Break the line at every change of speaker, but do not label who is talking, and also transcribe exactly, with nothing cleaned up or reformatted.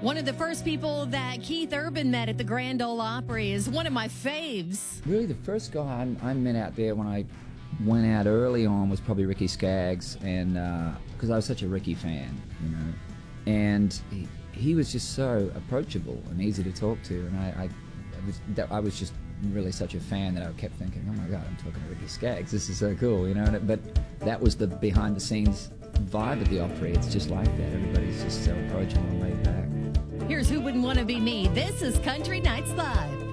One of the first people that Keith Urban met at the Grand Ole Opry is one of my faves.
Really, the first guy I, I met out there when I went out early on was probably Ricky Skaggs, and because uh, I was such a Ricky fan, you know, and he, he was just so approachable and easy to talk to, and I, I, I was that, I was just really such a fan that I kept thinking, oh my God, I'm talking to Ricky Skaggs. This is so cool, you know. And it, but that was the behind-the-scenes vibe at the Opry. It's just like that. Everybody's just so approachable and laid back.
Here's Who Wouldn't Want to Be Me. This is Country Nights Live.